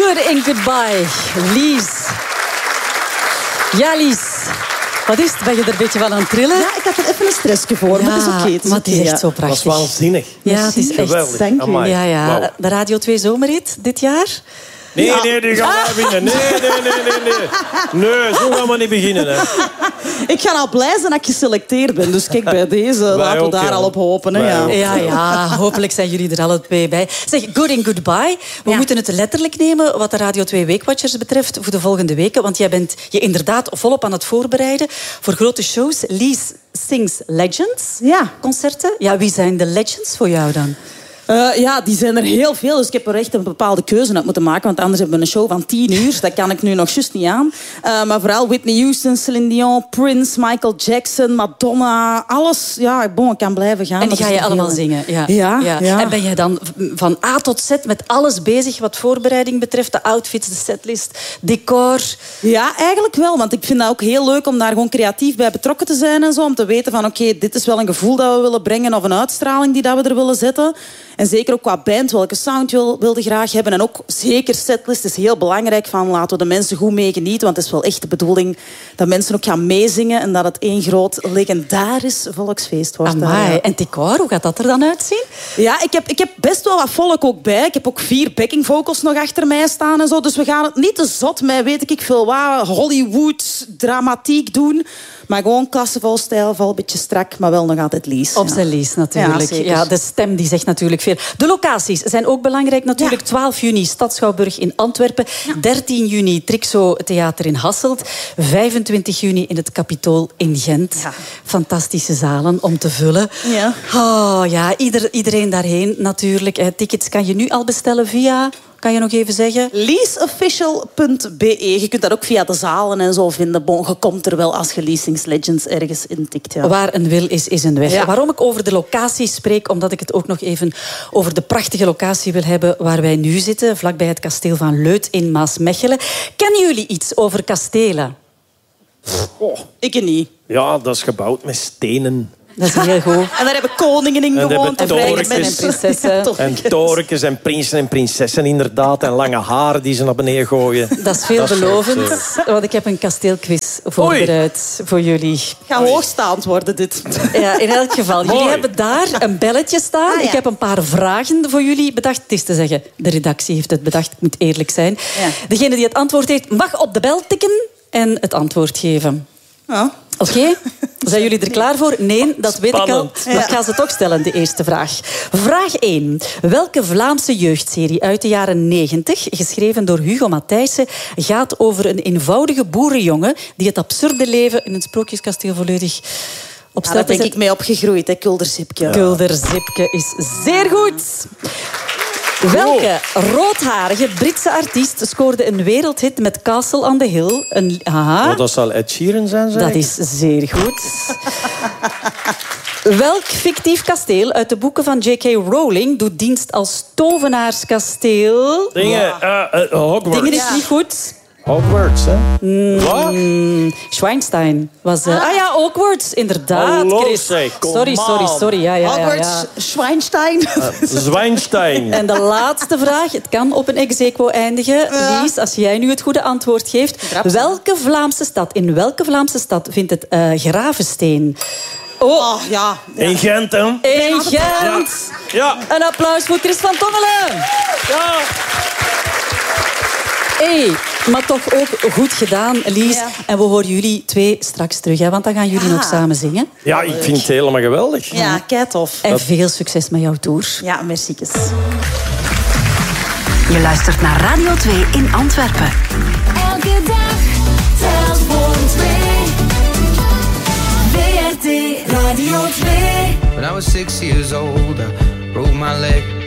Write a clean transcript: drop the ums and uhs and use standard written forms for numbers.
Good in Goodbye. Lies. Ja, Lies. Wat is het? Ben je er een beetje van aan het trillen? Ja, ik had er even een stressje voor, maar het is oké. Maar het is echt zo prachtig. Dat was waanzinnig. Ja, het is echt... Geweldig. Dank u. Ja. Wow. De Radio 2 zomerhit dit jaar? Nee, die gaan wij winnen. Nee, zo gaan we niet beginnen. Hè. Ik ga al blij zijn dat ik geselecteerd ben. Dus kijk, bij deze laten we ook, daar ja. al op hopen. Hè, ja. Ja, hopelijk zijn jullie er alle twee bij. Zeg, Good in Goodbye. We moeten het letterlijk nemen wat de Radio 2 Weekwatchers betreft voor de volgende weken. Want jij bent je inderdaad volop aan het voorbereiden voor grote shows. Lies Sings Legends. Ja. Concerten. Ja, wie zijn de legends voor jou dan? Ja, die zijn er heel veel. Dus ik heb er echt een bepaalde keuze uit moeten maken. Want anders hebben we een show van 10 uur. Dat kan ik nu nog juist niet aan. Maar vooral Whitney Houston, Celine Dion, Prince, Michael Jackson, Madonna. Alles. Ja, ik kan blijven gaan. En die ga je allemaal zingen. Ja. En ben je dan van A tot Z met alles bezig wat voorbereiding betreft? De outfits, de setlist, decor? Ja, eigenlijk wel. Want ik vind dat ook heel leuk om daar gewoon creatief bij betrokken te zijn. En zo, om te weten van oké, dit is wel een gevoel dat we willen brengen. Of een uitstraling die dat we er willen zetten. En zeker ook qua band, welke sound wilde graag hebben. En ook zeker setlist is heel belangrijk. Van laten we de mensen goed mee genieten. Want het is wel echt de bedoeling dat mensen ook gaan meezingen. En dat het één groot legendarisch volksfeest wordt. Amai. En decor, hoe gaat dat er dan uitzien? Ja, ik heb best wel wat volk ook bij. Ik heb ook 4 backing vocals nog achter mij staan en zo. Dus we gaan het niet te zot met, weet ik veel wat, Hollywood dramatiek doen. Maar gewoon klassevol, stijlvol, een beetje strak, maar wel nog altijd Lies. Op zijn Lies natuurlijk. Ja, de stem die zegt natuurlijk veel. De locaties zijn ook belangrijk natuurlijk. 12 juni Stadschouwburg in Antwerpen. 13 juni Trixo Theater in Hasselt. 25 juni in het Capitool in Gent. Ja. Fantastische zalen om te vullen. Ja. Oh, ja, iedereen daarheen natuurlijk. Tickets kan je nu al bestellen via... Kan je nog even zeggen? Leesofficial.be. Je kunt dat ook via de zalen en zo vinden. Bon, je komt er wel als je Leasings Legends ergens intikt. Ja. Waar een wil is een weg. Ja. Waarom ik over de locatie spreek, omdat ik het ook nog even over de prachtige locatie wil hebben waar wij nu zitten, vlakbij het kasteel van Leuth in Maasmechelen. Kennen jullie iets over kastelen? Oh, ik niet. Ja, dat is gebouwd met stenen. Dat is heel goed. En daar hebben koningen in gewoond. En torentjes. en prinsessen. En torentjes en prinsen en prinsessen inderdaad. En lange haren die ze naar beneden gooien. Dat is veelbelovend. Want ik heb een kasteelquiz voorbereid voor jullie. Ga hoogstaand worden, dit. Ja, in elk geval. Jullie hebben daar een belletje staan. Ja. Ik heb een paar vragen voor jullie bedacht. Het is te zeggen, de redactie heeft het bedacht. Ik moet eerlijk zijn. Ja. Degene die het antwoord heeft, mag op de bel tikken en het antwoord geven. Ja. Oké? Zijn jullie er klaar voor? Nee, dat weet ik al. Spannend. Maar ik ga ze toch stellen, de eerste vraag. Vraag 1. Welke Vlaamse jeugdserie uit de jaren 90, geschreven door Hugo Matthijssen, gaat over een eenvoudige boerenjongen die het absurde leven in een sprookjeskasteel volledig op Ja, stel daar te ben ik mee opgegroeid, hè, Kulderzipke. Kulderzipke is zeer goed. Welke roodharige Britse artiest scoorde een wereldhit met Castle on the Hill? Oh, dat zal Ed Sheeran zijn, zeg. Dat is zeer goed. Welk fictief kasteel uit de boeken van J.K. Rowling doet dienst als tovenaarskasteel? Dingen, Hogwarts. Dingen is niet goed. Hogwarts, hè? Wat? Schweinstein was... ja, Hogwarts, inderdaad. Hallo, Chris. zeg, kom Sorry. Ja. Hogwarts, Schweinstein. Zwijnstein. En de laatste vraag, het kan op een ex-aequo eindigen. Lies, als jij nu het goede antwoord geeft. In welke Vlaamse stad vindt het Gravensteen? Oh, ja. In Gent, hè? In Gent. Ja. Een applaus voor Chris van Tongelen. Ja. Hey, maar toch ook goed gedaan, Lies. Ja. En we horen jullie 2 straks terug, hè, want dan gaan jullie nog samen zingen. Ja, ik vind het helemaal geweldig. Ja, kei tof. En veel succes met jouw tour. Ja, merciekes. Je luistert naar Radio 2 in Antwerpen. Elke dag telt voor 2. BRT Radio 2. When I was 6 years old, I broke my leg.